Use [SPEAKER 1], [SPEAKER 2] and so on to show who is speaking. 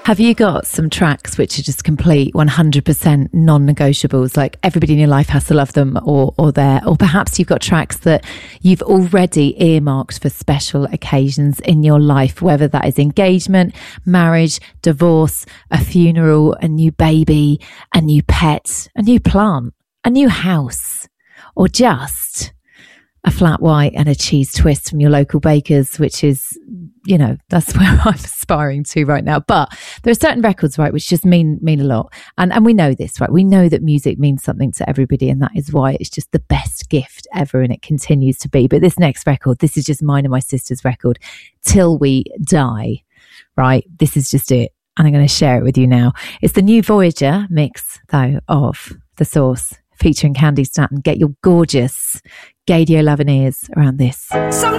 [SPEAKER 1] Have you got some tracks which are just complete 100% non-negotiables, like everybody in your life has to love them or perhaps you've got tracks that you've already earmarked for special occasions in your life, whether that is engagement, marriage, divorce, a funeral, a new baby, a new pet, a new plant, a new house, or just a flat white and a cheese twist from your local bakers, which is, you know, that's where I'm aspiring to right now. But there are certain records, right, which just mean a lot. And we know this, right? We know that music means something to everybody, and that is why it's just the best gift ever, and it continues to be. But this next record, this is just mine and my sister's record, Till We Die, right? This is just it. And I'm going to share it with you now. It's the new Voyager mix, though, of The Source, featuring Candy Stanton. Get your gorgeous Gaydio loving ears around this.